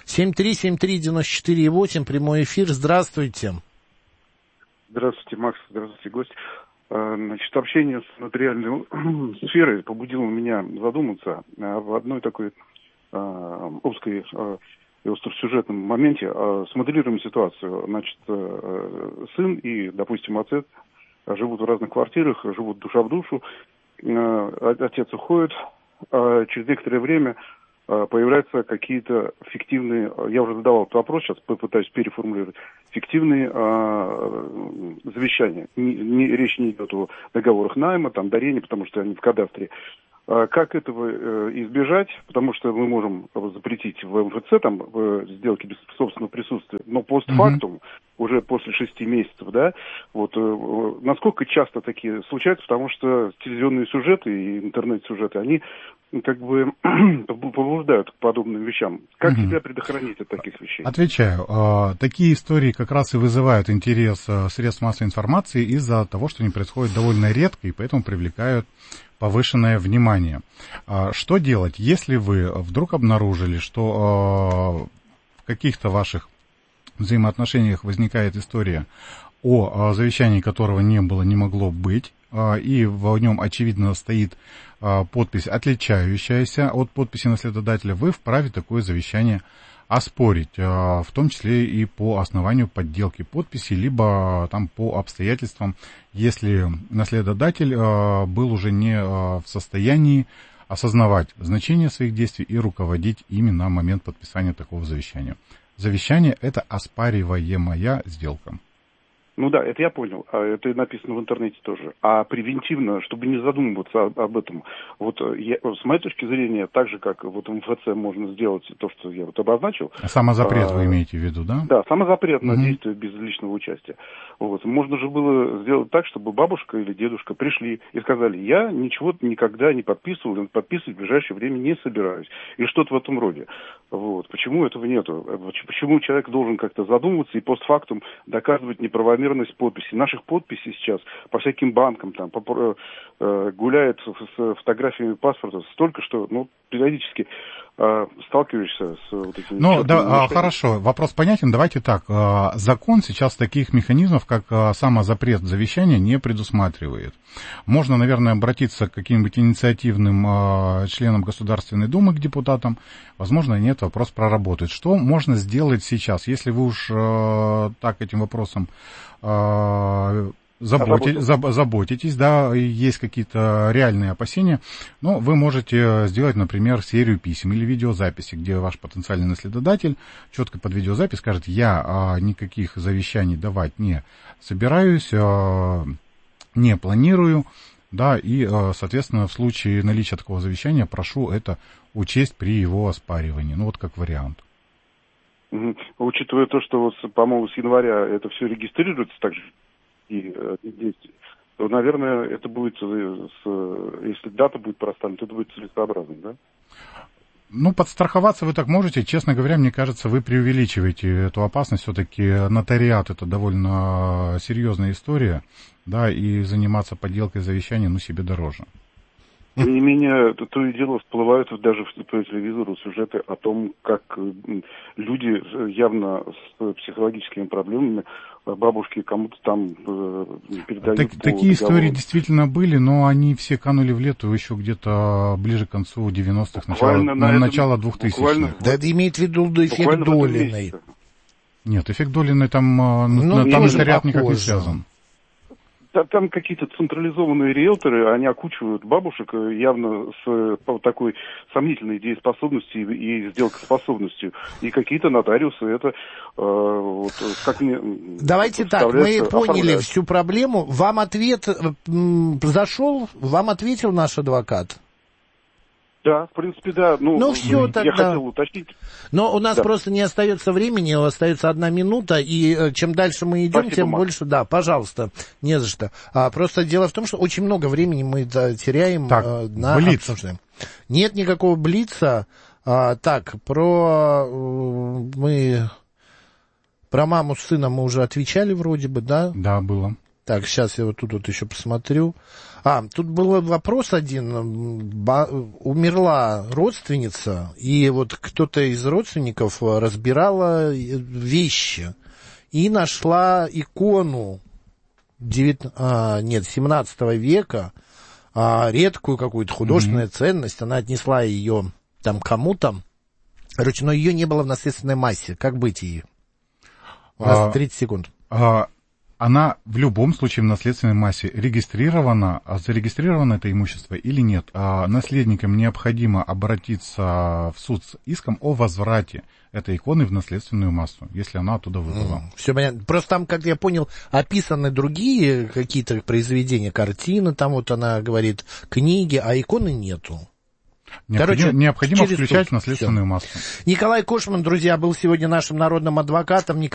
7373948, прямой эфир. Здравствуйте. Здравствуйте, Макс. Здравствуйте, гость. Значит, общение с нотариальной сферой побудило меня задуматься об одной такой узкой и остросюжетном моменте смоделируем ситуацию. Значит, сын и, допустим, отец живут в разных квартирах, живут душа в душу. Отец уходит, через некоторое время появляются какие-то фиктивные, я уже задавал этот вопрос, сейчас попытаюсь переформулировать, фиктивные завещания. Речь не идет о договорах найма, там, дарения, потому что они в кадастре. Как этого избежать? Потому что мы можем запретить в МФЦ там сделки без собственного присутствия, но постфактум, уже после 6 месяцев, да, вот насколько часто такие случаются, потому что телевизионные сюжеты и интернет-сюжеты, они как бы побуждают к подобным вещам. Как себя предохранить от таких вещей? Отвечаю. Такие истории как раз и вызывают интерес средств массовой информации из-за того, что они происходят довольно редко, и поэтому привлекают повышенное внимание. Что делать, если вы вдруг обнаружили, что в каких-то ваших взаимоотношениях возникает история о завещании, которого не было, не могло быть, и в нем, очевидно, стоит подпись, отличающаяся от подписи наследодателя, вы вправе такое завещание оспорить, в том числе и по основанию подделки подписи, либо там по обстоятельствам, если наследодатель был уже не в состоянии осознавать значение своих действий и руководить ими на момент подписания такого завещания. Завещание – это оспариваемая сделка. Ну да, это я понял. Это написано в интернете тоже. А превентивно, чтобы не задумываться об этом, вот с моей точки зрения, так же, как вот в МФЦ можно сделать то, что я вот обозначил. Самозапрет вы имеете в виду, да? Да, самозапрет на действие без личного участия. Вот. Можно же было сделать так, чтобы бабушка или дедушка пришли и сказали, я ничего никогда не подписывал, подписывать в ближайшее время не собираюсь. И что-то в этом роде. Вот. Почему этого нету? Почему человек должен как-то задумываться и постфактум доказывать неправомерность подписи? Наших подписей сейчас по всяким банкам там гуляет с фотографиями паспорта столько, что периодически сталкиваешься с вот этими... Ну, да, хорошо, вопрос понятен. Давайте так. Закон сейчас таких механизмов, как самозапрет завещания, не предусматривает. Можно, наверное, обратиться к каким-нибудь инициативным членам Государственной Думы, к депутатам. Возможно, они этот вопрос проработают. Что можно сделать сейчас, если вы уж так этим вопросом заботитесь, да, есть какие-то реальные опасения, но вы можете сделать, например, серию писем или видеозаписи, где ваш потенциальный наследодатель четко под видеозапись скажет, я никаких завещаний давать не собираюсь, не планирую, да, и, соответственно, в случае наличия такого завещания прошу это учесть при его оспаривании, ну, вот как вариант. Учитывая то, что, вот, по-моему, с января это все регистрируется также, и действия, то, наверное, это будет, если дата будет проставлена, то это будет целесообразно, да? Ну, подстраховаться вы так можете. Честно говоря, мне кажется, вы преувеличиваете эту опасность. Все-таки нотариат – это довольно серьезная история, да, и заниматься подделкой завещания, себе дороже. Тем не менее, то и дело всплывают даже по телевизору сюжеты о том, как люди явно с психологическими проблемами, бабушки кому-то там передают. Такие истории действительно были, но они все канули в лету еще где-то ближе к концу 90-х, начало 2000-х. Да, это имеет в виду эффект Долиной. Нет, эффект Долиной там нотариат никак не связан. Там какие-то централизованные риэлторы, они окучивают бабушек явно с такой сомнительной дееспособностью и сделкоспособностью. И какие-то нотариусы это как мне... Давайте так, мы поняли всю проблему. Вам ответ зашел? Вам ответил наш адвокат? Да, в принципе, да. Все тогда. Я хотел уточнить. Но у нас просто не остается времени, остается 1 минута, и чем дальше мы идем, тем больше... Да, пожалуйста, не за что. Просто дело в том, что очень много времени мы теряем на обсуждение. Нет никакого блица. Про маму с сыном мы уже отвечали вроде бы, да? Да, было. Так, сейчас я вот тут еще посмотрю. Тут был вопрос один. Умерла родственница, и вот кто-то из родственников разбирала вещи и нашла икону 17 века, редкую какую-то художественную ценность. Она отнесла ее там кому-то, Короче, но ее не было в наследственной массе. Как быть ей? У нас 30 секунд. Она в любом случае в наследственной массе регистрирована, зарегистрировано это имущество или нет. Наследникам необходимо обратиться в суд с иском о возврате этой иконы в наследственную массу, если она оттуда выпала. Все понятно. Просто там, как я понял, описаны другие какие-то произведения, картины, там вот она говорит, книги, а иконы нету. Необходимо включать в наследственную массу. Николай Кошман, друзья, был сегодня нашим народным адвокатом.